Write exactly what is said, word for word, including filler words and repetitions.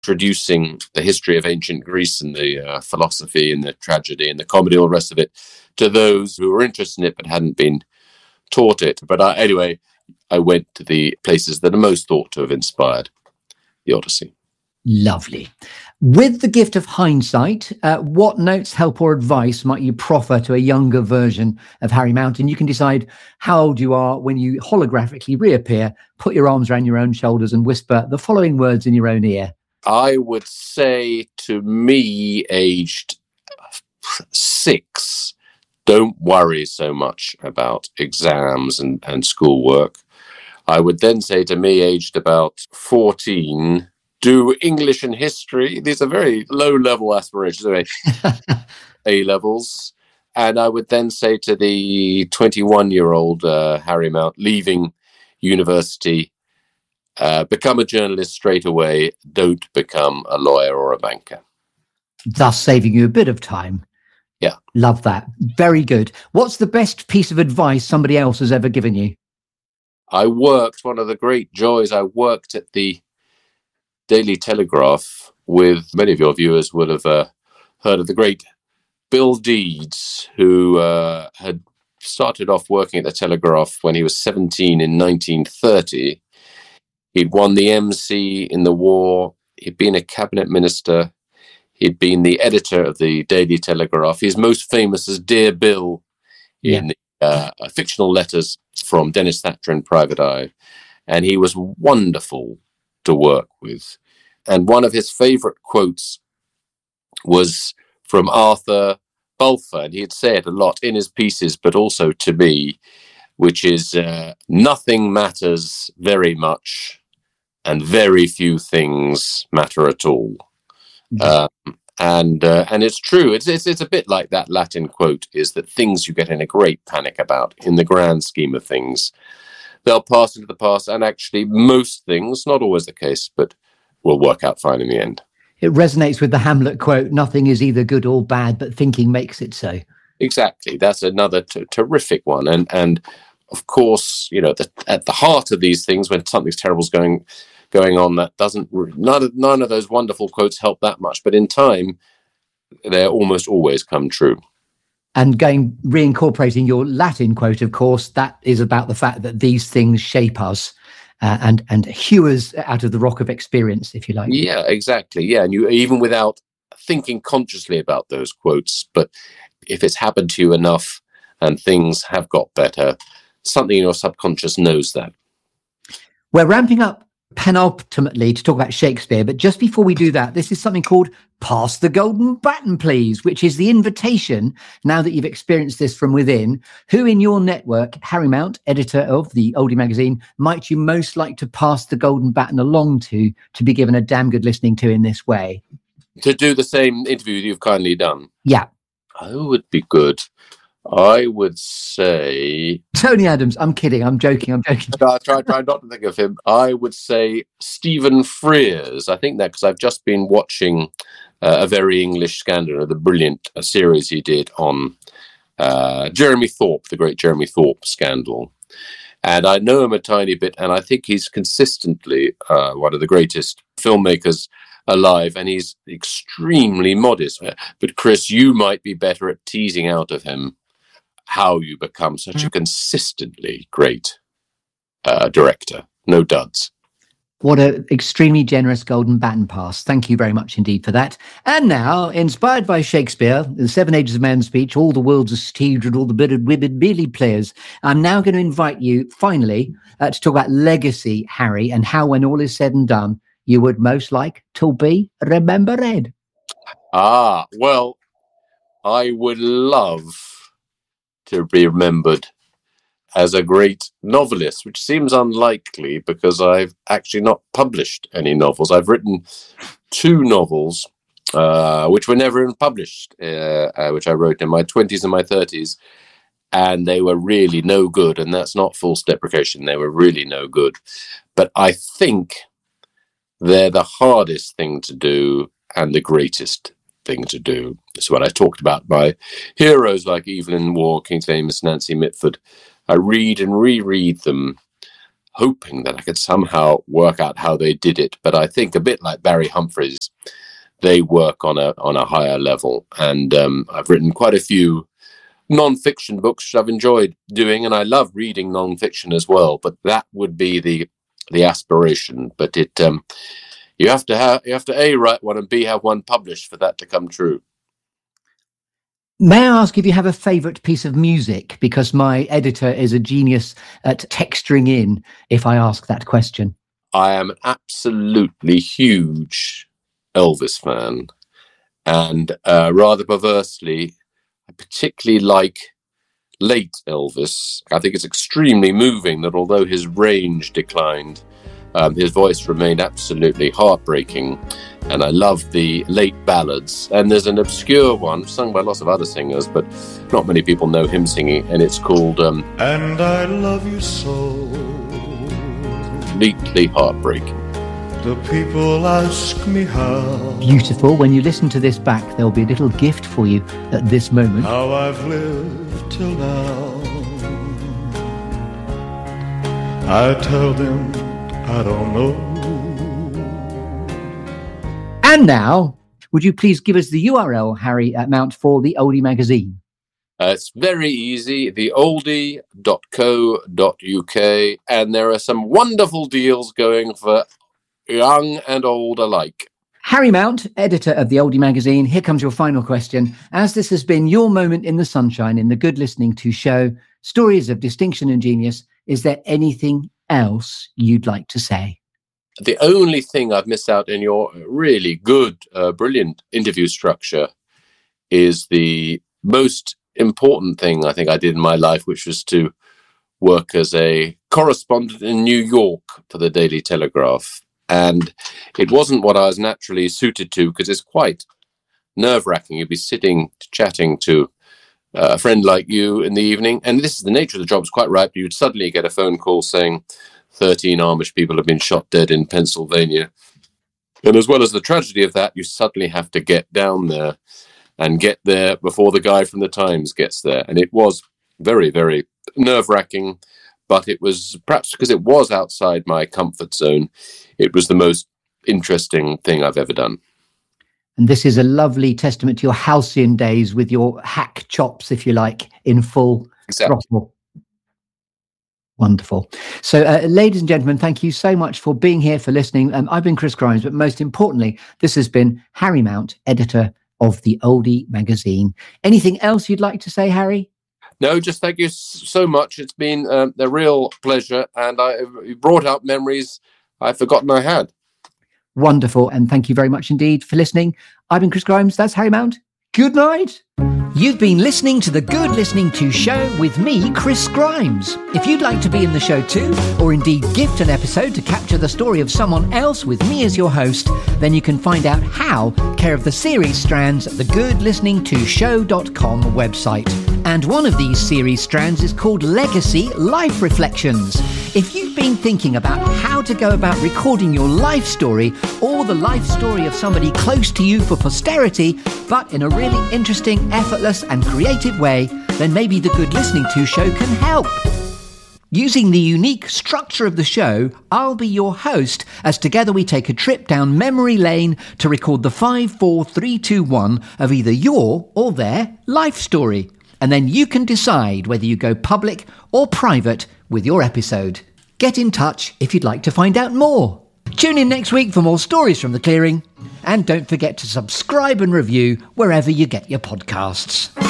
introducing the history of ancient Greece and the uh, philosophy and the tragedy and the comedy, all the rest of it, to those who were interested in it but hadn't been taught it. But I, anyway, I went to the places that are most thought to have inspired the Odyssey. Lovely. With the gift of hindsight, uh, what notes, help or advice might you proffer to a younger version of Harry Mountain? You can decide how old you are when you holographically reappear, put your arms around your own shoulders and whisper the following words in your own ear. I would say to me, aged six, don't worry so much about exams and, and schoolwork. I would then say to me, aged about fourteen, do English and history. These are very low-level aspirations, anyway. A-levels. And I would then say to the twenty-one-year-old uh, Harry Mount, leaving university, uh, become a journalist straight away. Don't become a lawyer or a banker. Thus saving you a bit of time. Yeah. Love that. Very good. What's the best piece of advice somebody else has ever given you? I worked, one of the great joys, I worked at the Daily Telegraph with, many of your viewers will have uh, heard of the great Bill Deeds, who uh, had started off working at the Telegraph when he was seventeen in nineteen thirty. He'd won the M C in the war. He'd been a cabinet minister. He'd been the editor of the Daily Telegraph. He's most famous as Dear Bill in yeah. uh, fictional letters from Dennis Thatcher in Private Eye. And he was wonderful to work with. And one of his favorite quotes was from Arthur Balfour, and he had said a lot in his pieces, but also to me, which is uh, nothing matters very much and very few things matter at all. Mm-hmm. Um, and uh, and it's true. It's, it's it's a bit like that Latin quote, is that things you get in a great panic about, in the grand scheme of things, they'll pass into the past, and actually most things, not always the case, but will work out fine in the end. It resonates with the Hamlet quote, nothing is either good or bad, but thinking makes it so. Exactly. That's another t- terrific one. And and of course, you know, the, at the heart of these things, when something's terrible is going going on, that doesn't, none of, none of those wonderful quotes help that much. But in time, they almost always come true. And going, reincorporating your Latin quote, of course, that is about the fact that these things shape us uh, and, and hew us out of the rock of experience, if you like. Yeah, exactly. Yeah. And you, even without thinking consciously about those quotes, but if it's happened to you enough and things have got better, something in your subconscious knows that. We're ramping up penultimately to talk about Shakespeare, but just before we do that, this is something called Pass the Golden Baton, Please, which is the invitation, now that you've experienced this from within, who in your network, Harry Mount, editor of the Oldie magazine, might you most like to pass the golden baton along to, to be given a damn good listening to in this way? To do the same interview you've kindly done? Yeah. Oh, would be good. I would say... Tony Adams. I'm kidding. I'm joking. I'm joking. I try, try not to think of him. I would say Stephen Frears. I think that because I've just been watching uh, A Very English Scandal, the brilliant uh, series he did on uh, Jeremy Thorpe, the great Jeremy Thorpe scandal. And I know him a tiny bit, and I think he's consistently uh, one of the greatest filmmakers alive, and he's extremely modest. But Chris, you might be better at teasing out of him how you become such a consistently great uh, director. No duds. What an extremely generous golden baton pass. Thank you very much indeed for that. And now, inspired by Shakespeare, the Seven Ages of Man speech, all the world's a stage and all the bidded women merely players, I'm now going to invite you, finally, uh, to talk about legacy, Harry, and how, when all is said and done, you would most like to be remembered. Ah, well, I would love to be remembered as a great novelist, which seems unlikely because I've actually not published any novels. I've written two novels, uh, which were never even published, uh, uh, which I wrote in my twenties and my thirties, and they were really no good. And that's not false deprecation. They were really no good. But I think they're the hardest thing to do and the greatest thing to do. So when I talked about my heroes like Evelyn Waugh, King's Famous, Nancy Mitford, I read and reread them hoping that I could somehow work out how they did it. But I think a bit like Barry Humphries, they work on a on a higher level. And um, I've written quite a few non-fiction books which I've enjoyed doing, and I love reading non-fiction as well. But that would be the the aspiration. But it um, you have to have you have to A, write one, and B, have one published for that to come true. May I ask if you have a favourite piece of music? Because my editor is a genius at texturing in if I ask that question. I am an absolutely huge Elvis fan. And uh, rather perversely, I particularly like late Elvis. I think it's extremely moving that although his range declined, um, his voice remained absolutely heartbreaking. And I love the late ballads. And there's an obscure one sung by lots of other singers, but not many people know him singing. And it's called um, And I Love You So. Completely heartbreaking. The people ask me how. Beautiful. When you listen to this back, there'll be a little gift for you at this moment. How I've lived till now. I tell them I don't know. And now, would you please give us the U R L, Harry, at Mount, for the Oldie magazine? Uh, it's very easy, the oldie dot co dot uk, and there are some wonderful deals going for young and old alike. Harry Mount, editor of the Oldie magazine, here comes your final question. As this has been your moment in the sunshine in the Good Listening To show, stories of distinction and genius, is there anything else you'd like to say? The only thing I've missed out in your really good, uh, brilliant interview structure is the most important thing I think I did in my life, which was to work as a correspondent in New York for the Daily Telegraph. And it wasn't what I was naturally suited to, because it's quite nerve-wracking. You'd be sitting, chatting to uh, a friend like you in the evening, and this is the nature of the job, it's quite right, but you'd suddenly get a phone call saying thirteen Amish people have been shot dead in Pennsylvania. And as well as the tragedy of that, you suddenly have to get down there and get there before the guy from the Times gets there. And it was very, very nerve-wracking, but it was, perhaps because it was outside my comfort zone, it was the most interesting thing I've ever done. And this is a lovely testament to your halcyon days with your hack chops, if you like, in full Exactly. throttle. Wonderful. So, uh, ladies and gentlemen, thank you so much for being here, for listening. Um, I've been Chris Grimes, but most importantly, this has been Harry Mount, editor of the Oldie magazine. Anything else you'd like to say, Harry? No, just thank you so much. It's been um, a real pleasure, and I you brought up memories I've forgotten I had. Wonderful. And thank you very much indeed for listening. I've been Chris Grimes. That's Harry Mount. Good night. You've been listening to the Good Listening To show with me, Chris Grimes. If you'd like to be in the show too, or indeed gift an episode to capture the story of someone else with me as your host, then you can find out how care of the series strands at the good listening to show dot com website. And one of these series strands is called Legacy Life Reflections. If you've been thinking about how to go about recording your life story or the life story of somebody close to you for posterity, but in a really interesting, effortless and creative way, then maybe the Good Listening To show can help. Using the unique structure of the show, I'll be your host as together we take a trip down memory lane to record the five, four, three, two, one of either your or their life story. And then you can decide whether you go public or private with your episode. Get in touch if you'd like to find out more. Tune in next week for more stories from the clearing. And don't forget to subscribe and review wherever you get your podcasts.